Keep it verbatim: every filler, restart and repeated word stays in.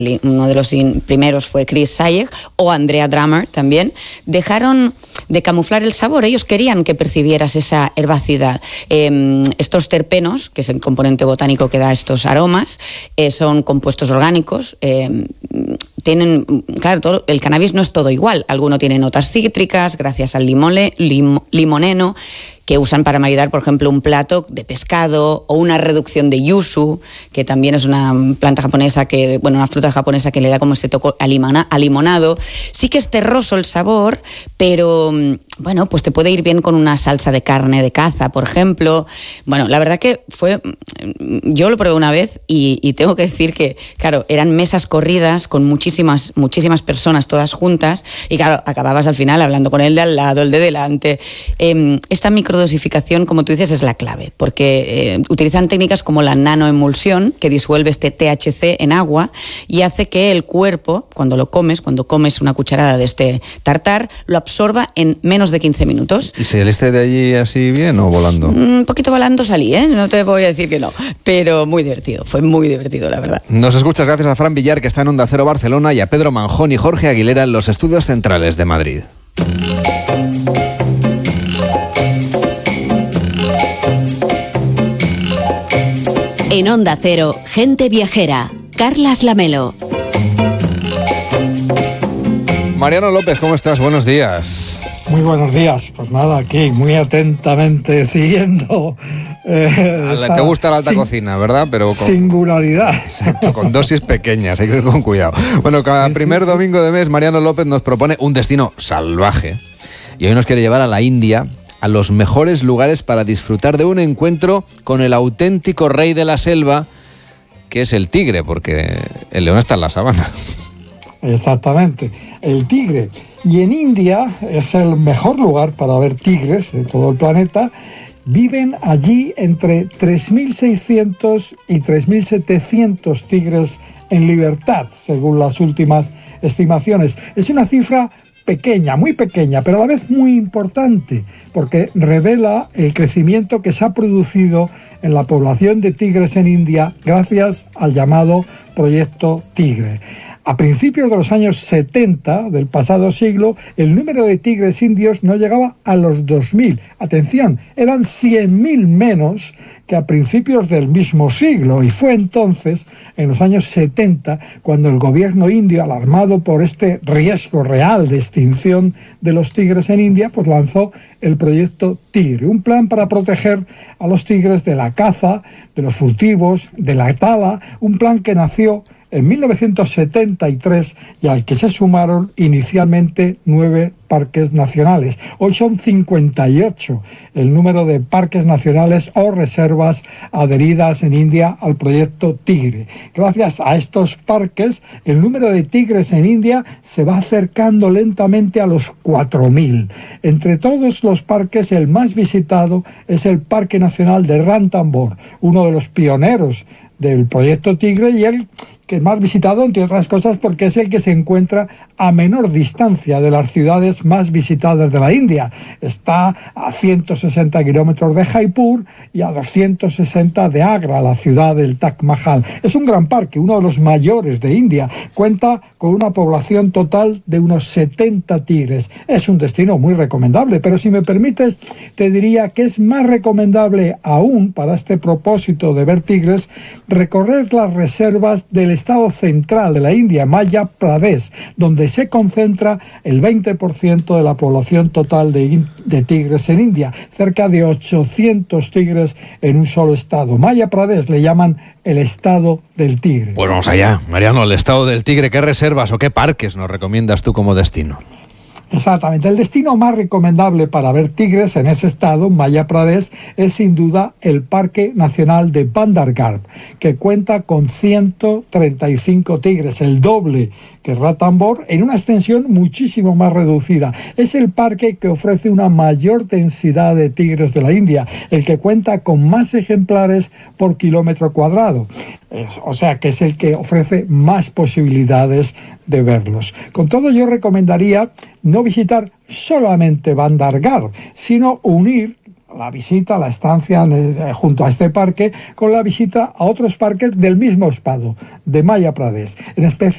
uno de los primeros fue Chris Sayegh o Andrea Dahmer también, dejaron de camuflar el sabor. Ellos querían que percibieras esa herbacidad. Eh, estos terpenos, que es el componente botánico que da estos aromas, eh, son compuestos orgánicos. Eh, tienen, claro, todo, el cannabis no es todo igual. Alguno tiene notas cítricas gracias al limole, lim, limoneno, que usan para maridar, por ejemplo, un plato de pescado o una reducción de yuzu, que también es una planta japonesa, que, bueno, una fruta japonesa que le da como ese toque a, limona, a limonado. Sí que es terroso el sabor, pero bueno, pues te puede ir bien con una salsa de carne de caza, por ejemplo. Bueno, la verdad que fue, yo lo probé una vez y, y tengo que decir que, claro, eran mesas corridas con muchísimas, muchísimas personas todas juntas y claro, acababas al final hablando con el de al lado, el de delante. Eh, esta microdosificación, como tú dices, es la clave, porque eh, utilizan técnicas como la nanoemulsión, que disuelve este T H C en agua y hace que el cuerpo, cuando lo comes, cuando comes una cucharada de este tartar, lo absorba en menos de quince minutos. ¿Y saliste de allí así bien o volando? Un poquito volando salí, ¿eh? No te voy a decir que no, pero muy divertido, fue muy divertido, la verdad. Nos escuchas gracias a Fran Villar, que está en Onda Cero Barcelona, y a Pedro Manjón y Jorge Aguilera en los estudios centrales de Madrid. En Onda Cero, Gente Viajera, Carlas Lamelo. Mariano López, ¿cómo estás? Buenos días. Muy buenos días. Pues nada, aquí muy atentamente siguiendo. Eh, Te gusta la alta cocina, ¿verdad? Pero con singularidad. Exacto, con dosis pequeñas, hay que ir con cuidado. Bueno, cada sí, primer sí, domingo sí. de mes, Mariano López nos propone un destino salvaje. Y hoy nos quiere llevar a la India, a los mejores lugares para disfrutar de un encuentro con el auténtico rey de la selva, que es el tigre, porque el león está en la sabana. Exactamente, el tigre. Y en India es el mejor lugar para ver tigres de todo el planeta. Viven allí entre tres mil seiscientos y tres mil setecientos tigres en libertad, según las últimas estimaciones. Es una cifra pequeña, muy pequeña, pero a la vez muy importante, porque revela el crecimiento que se ha producido en la población de tigres en India gracias al llamado Proyecto Tigre. A principios de los años setenta del pasado siglo, el número de tigres indios no llegaba a los dos mil. Atención, eran cien mil menos que a principios del mismo siglo. Y fue entonces, en los años setenta, cuando el gobierno indio, alarmado por este riesgo real de extinción de los tigres en India, pues lanzó el Proyecto Tigre, un plan para proteger a los tigres de la caza, de los furtivos, de la tala, un plan que nació en mil novecientos setenta y tres y al que se sumaron inicialmente nueve parques nacionales. Hoy son cincuenta y ocho el número de parques nacionales o reservas adheridas en India al Proyecto Tigre. Gracias a estos parques, el número de tigres en India se va acercando lentamente a los cuatro mil. Entre todos los parques, el más visitado es el Parque Nacional de Ranthambore, uno de los pioneros del Proyecto Tigre y el que es más visitado, entre otras cosas, porque es el que se encuentra a menor distancia de las ciudades más visitadas de la India. Está a ciento sesenta kilómetros de Jaipur y a doscientos sesenta de Agra, la ciudad del Taj Mahal. Es un gran parque, uno de los mayores de India. Cuenta con una población total de unos setenta tigres. Es un destino muy recomendable, pero si me permites, te diría que es más recomendable aún, para este propósito de ver tigres, recorrer las reservas del estado central de la India, Madhya Pradesh, donde se concentra el veinte por ciento de la población total de, de tigres en India, cerca de ochocientos tigres en un solo estado. Madhya Pradesh le llaman el estado del tigre. Pues vamos allá, Mariano, el estado del tigre. ¿Qué reservas o qué parques nos recomiendas tú como destino? Exactamente. El destino más recomendable para ver tigres en ese estado, Madhya Pradesh, es sin duda el Parque Nacional de Bandhargarh, que cuenta con ciento treinta y cinco tigres, el doble que Ranthambore, en una extensión muchísimo más reducida. Es el parque que ofrece una mayor densidad de tigres de la India, el que cuenta con más ejemplares por kilómetro cuadrado. O sea, que es el que ofrece más posibilidades de verlos. Con todo, yo recomendaría no visitar solamente Bandhargarh, sino unir la visita, la estancia junto a este parque, con la visita a otros parques del mismo estado, de Madhya Pradesh, en especial